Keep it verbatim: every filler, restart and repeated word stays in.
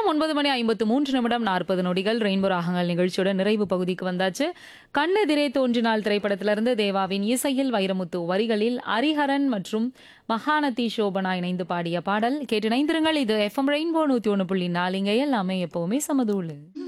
நேரம் ஒன்பது மணி ஐம்பத்து மூன்று நிமிடம் நாற்பது நொடிகள். ரெயின்போ ராகங்கள் நிகழ்ச்சியோட நிறைவு பகுதிக்கு வந்தாச்சு. கண்ணெதிரே தோன்றினால் திரைப்படத்திலிருந்து தேவாவின் இசையில் வைரமுத்து வரிகளில் ஹரிஹரன் மற்றும் மகாநதி சோபனா இணைந்து பாடிய பாடல் கேட்டு இணைந்திருங்கள். இது எஃப்எம் ரெயின்போ நூத்தி ஒன்று புள்ளி நாலு. இங்க எல்லாமே எப்பவுமே சமதூளு.